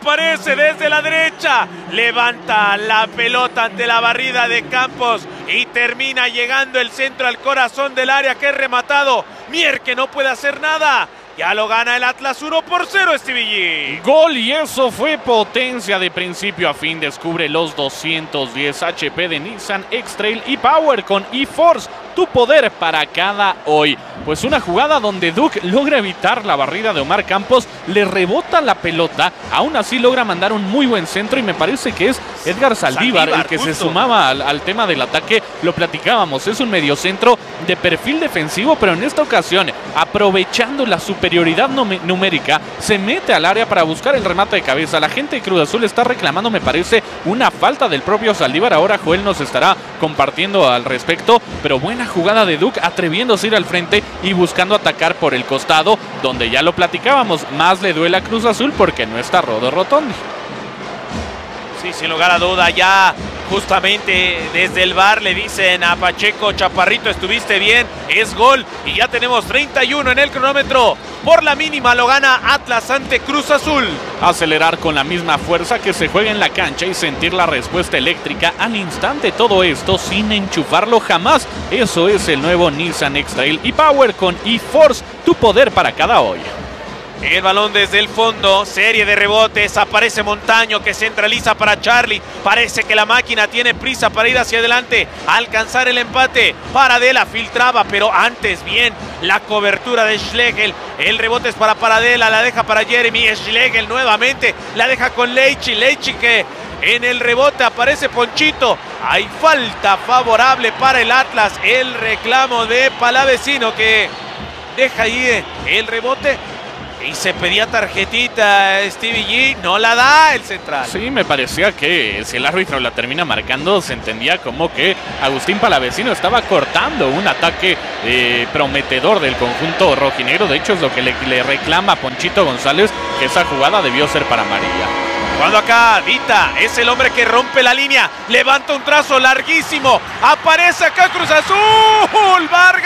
aparece desde la derecha, levanta la pelota ante la barrida de Campos y termina llegando el centro al corazón del área, que es rematado. Mier, que no puede hacer nada. Ya lo gana el Atlas 1-0, Stevie G. Gol, y eso fue potencia de principio a fin. Descubre los 210 HP de Nissan X-Trail e-Power con e-Force, tu poder para cada hoy. Pues una jugada donde Duke logra evitar la barrida de Omar Campos, le rebota la pelota, aún así logra mandar un muy buen centro, y me parece que es Edgar Saldívar el que justo se sumaba al tema del ataque. Lo platicábamos, es un mediocentro de perfil defensivo, pero en esta ocasión, aprovechando la superioridad numérica, se mete al área para buscar el remate de cabeza. La gente de Cruz Azul está reclamando, me parece, una falta del propio Saldívar. Ahora Joel nos estará compartiendo al respecto, pero buena jugada de Duke, atreviéndose a ir al frente y buscando atacar por el costado, donde ya lo platicábamos, más le duele a Cruz Azul porque no está Rodo Rotondi. Sí, sin lugar a duda, ya justamente desde el VAR le dicen a Pacheco: Chaparrito, estuviste bien, es gol, y ya tenemos 31 en el cronómetro. Por la mínima lo gana Atlas ante Cruz Azul. Acelerar con la misma fuerza que se juega en la cancha y sentir la respuesta eléctrica al instante, todo esto sin enchufarlo jamás. Eso es el nuevo Nissan X-Trail e-Power con e-Force, tu poder para cada hoy. El balón desde el fondo, serie de rebotes, aparece Montaño, que centraliza para Charlie. Parece que la máquina tiene prisa para ir hacia adelante, alcanzar el empate. Paradela filtraba, pero antes bien la cobertura de Schlegel. El rebote es para Paradela, la deja para Jeremy. Schlegel nuevamente la deja con Leichi. Leichi, que en el rebote aparece Ponchito. Hay falta favorable para el Atlas. El reclamo de Palavecino, que deja ahí el rebote. Y se pedía tarjetita, Stevie G, no la da el central. Sí, me parecía que si el árbitro la termina marcando, se entendía como que Agustín Palavecino estaba cortando un ataque prometedor del conjunto rojinegro. De hecho, es lo que le reclama a Ponchito González, que esa jugada debió ser para amarilla. Cuando acá Dita es el hombre que rompe la línea, levanta un trazo larguísimo, aparece acá Cruz Azul, Vargas.